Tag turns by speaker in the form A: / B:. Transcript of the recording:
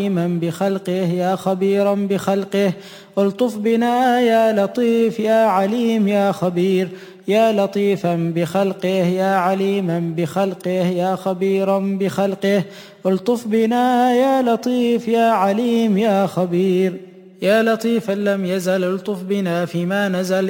A: عليما بخلقه يا خبيرا بخلقه. الطف بنا يا لطيف يا عليم يا خبير، يا لطيفا بخلقه يا عليما بخلقه يا خبيرا بخلقه. الطف بنا يا لطيف يا عليم يا خبير، يا لطيفا لم يزل الطف بنا فيما نزل